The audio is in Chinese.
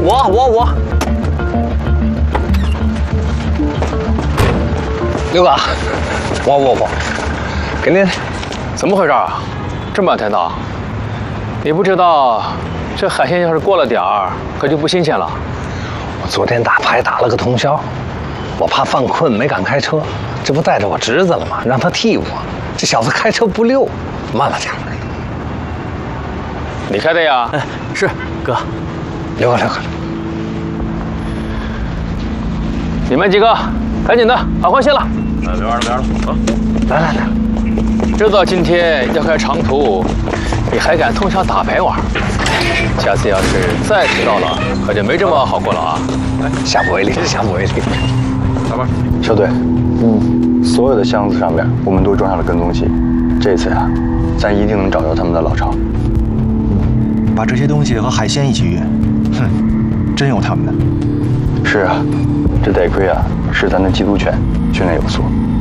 我。刘哥，我，给您， 怎么回事啊？这么半天的，你不知道，这海鲜要是过了点儿，可就不新鲜了。 我昨天打牌打了个通宵，我怕犯困没敢开车，这不带着我侄子了吗？让他替我。这小子开车不溜，慢了点。 你开的呀？ 哎，是哥。 刘哥， 你们几个赶紧的，把换卸了。 别玩了，走。 来。 知道今天要开长途，你还敢通宵打牌玩？下次要是再迟到了，可就没这么好过了啊！ 下不为例。 老板， 小队，所有的箱子上面我们都装上了跟踪器，这次呀，咱一定能找到他们的老巢。 把这些东西和海鲜一起运，真有他们的。 是啊，这得亏啊是咱的缉毒犬训练有素。